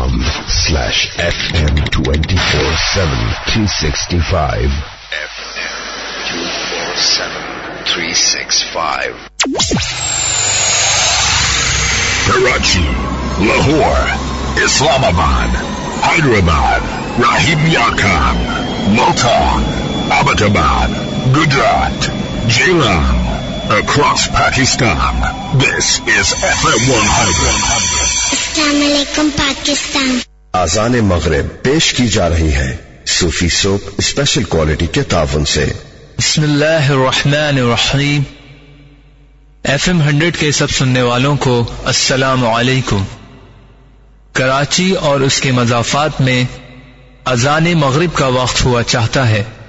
facebook.com/FM247 365. Karachi, Lahore, Islamabad, Hyderabad, Rahim Yarkhan, Multan, Abbottabad, Gujarat, Jailam, across Pakistan. This is FM 100. Assalamu alaikum Pakistan. आज़ान मगरिब पेश की जा रही है सूफी soap special quality के तावन से। बिस्मिल्लाहिर्रहमानिर्रहीम। FM 100 के सब सुनने वालों को अस्सलामु अलैकुम। कराची और उसके मज़ाफ़ात में अज़ान मगरिब का वक्त हुआ चाहता है।